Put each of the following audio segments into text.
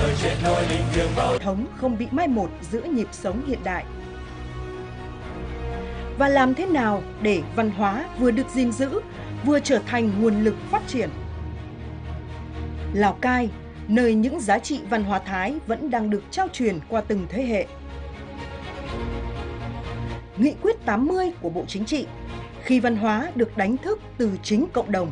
thống không bị mai một giữa nhịp sống hiện đại. Và làm thế nào để văn hóa vừa được gìn giữ, vừa trở thành nguồn lực phát triển? Lào Cai, nơi những giá trị văn hóa Thái vẫn đang được trao truyền qua từng thế hệ. Nghị quyết 80 của Bộ Chính trị, khi văn hóa được đánh thức từ chính cộng đồng.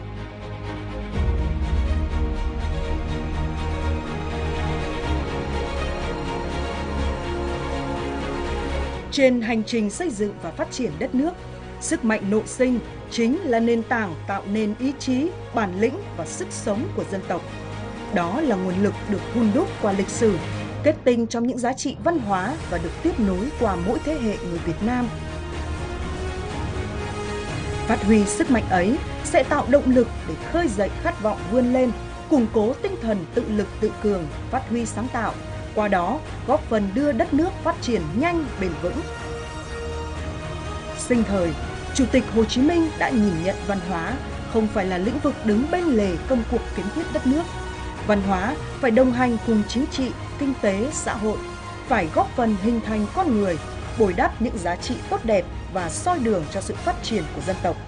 Trên hành trình xây dựng và phát triển đất nước, sức mạnh nội sinh chính là nền tảng tạo nên ý chí, bản lĩnh và sức sống của dân tộc. Đó là nguồn lực được hun đúc qua lịch sử, kết tinh trong những giá trị văn hóa và được tiếp nối qua mỗi thế hệ người Việt Nam. Phát huy sức mạnh ấy sẽ tạo động lực để khơi dậy khát vọng vươn lên, củng cố tinh thần tự lực tự cường, phát huy sáng tạo, qua đó góp phần đưa đất nước phát triển nhanh, bền vững. Sinh thời, Chủ tịch Hồ Chí Minh đã nhìn nhận văn hóa không phải là lĩnh vực đứng bên lề công cuộc kiến thiết đất nước. Văn hóa phải đồng hành cùng chính trị, kinh tế, xã hội, phải góp phần hình thành con người, bồi đắp những giá trị tốt đẹp và soi đường cho sự phát triển của dân tộc.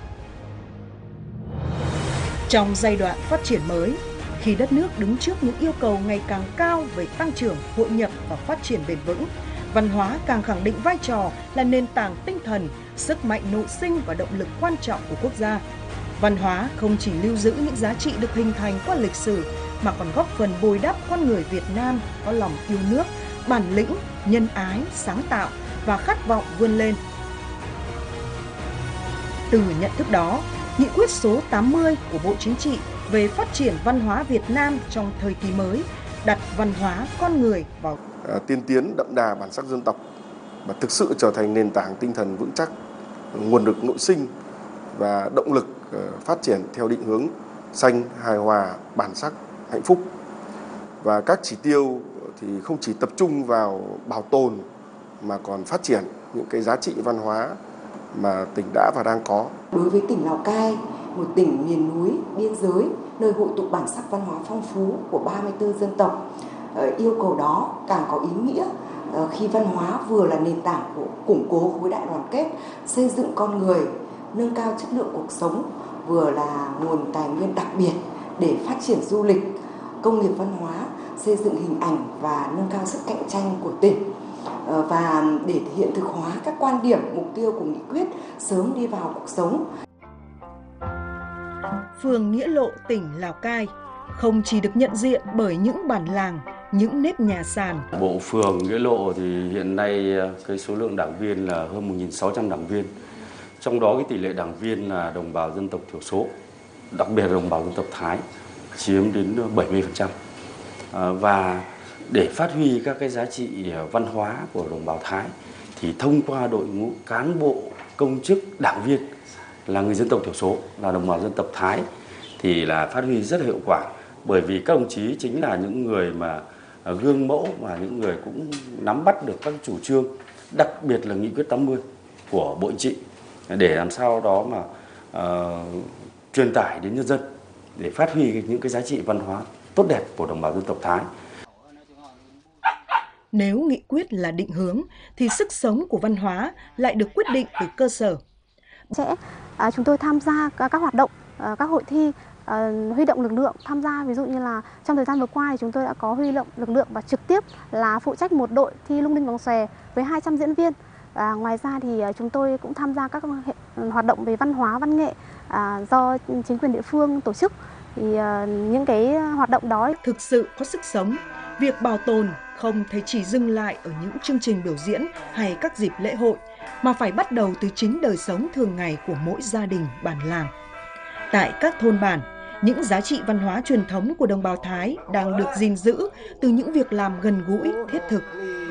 Trong giai đoạn phát triển mới, khi đất nước đứng trước những yêu cầu ngày càng cao về tăng trưởng, hội nhập và phát triển bền vững, văn hóa càng khẳng định vai trò là nền tảng tinh thần, sức mạnh nội sinh và động lực quan trọng của quốc gia. Văn hóa không chỉ lưu giữ những giá trị được hình thành qua lịch sử, mà còn góp phần bồi đắp con người Việt Nam có lòng yêu nước, bản lĩnh, nhân ái, sáng tạo và khát vọng vươn lên. Từ nhận thức đó, Nghị quyết số 80 của Bộ Chính trị về phát triển văn hóa Việt Nam trong thời kỳ mới đặt văn hóa con người vào tiên tiến đậm đà bản sắc dân tộc và thực sự trở thành nền tảng tinh thần vững chắc, nguồn lực nội sinh và động lực phát triển theo định hướng xanh, hài hòa, bản sắc, hạnh phúc. Và các chỉ tiêu thì không chỉ tập trung vào bảo tồn mà còn phát triển những cái giá trị văn hóa mà tỉnh đã và đang có. Đối với tỉnh Lào Cai, một tỉnh miền núi, biên giới, nơi hội tụ bản sắc văn hóa phong phú của 34 dân tộc, yêu cầu đó càng có ý nghĩa khi văn hóa vừa là nền tảng của củng cố khối đại đoàn kết, xây dựng con người, nâng cao chất lượng cuộc sống, vừa là nguồn tài nguyên đặc biệt để phát triển du lịch, công nghiệp văn hóa, xây dựng hình ảnh và nâng cao sức cạnh tranh của tỉnh. Và để hiện thực hóa các quan điểm, mục tiêu của nghị quyết sớm đi vào cuộc sống. Phường Nghĩa Lộ, tỉnh Lào Cai không chỉ được nhận diện bởi những bản làng, những nếp nhà sàn. Bộ phường Nghĩa Lộ thì hiện nay cái số lượng đảng viên là hơn 1.600 đảng viên. Trong đó cái tỷ lệ đảng viên là đồng bào dân tộc thiểu số, đặc biệt là đồng bào dân tộc Thái chiếm đến 70%. Và để phát huy các cái giá trị văn hóa của đồng bào Thái thì thông qua đội ngũ cán bộ, công chức, đảng viên là người dân tộc thiểu số, là đồng bào dân tộc Thái thì là phát huy rất là hiệu quả, bởi vì các đồng chí chính là những người mà gương mẫu và những người cũng nắm bắt được các chủ trương, đặc biệt là nghị quyết 80 của Bộ Chính trị để làm sao đó mà truyền tải đến nhân dân để phát huy những cái giá trị văn hóa tốt đẹp của đồng bào dân tộc Thái. Nếu nghị quyết là định hướng thì sức sống của văn hóa lại được quyết định từ cơ sở. Chúng tôi tham gia các hoạt động, các hội thi, huy động lực lượng tham gia. Ví dụ như là trong thời gian vừa qua thì chúng tôi đã có huy động lực lượng và trực tiếp là phụ trách một đội thi lung linh vòng xòe với 200 diễn viên. Ngoài ra thì chúng tôi cũng tham gia các hoạt động về văn hóa, văn nghệ do chính quyền địa phương tổ chức. Thì những cái hoạt động đó thực sự có sức sống. Việc bảo tồn không thể chỉ dừng lại ở những chương trình biểu diễn hay các dịp lễ hội, mà phải bắt đầu từ chính đời sống thường ngày của mỗi gia đình, bản làng. Tại các thôn bản, những giá trị văn hóa truyền thống của đồng bào Thái đang được gìn giữ từ những việc làm gần gũi, thiết thực.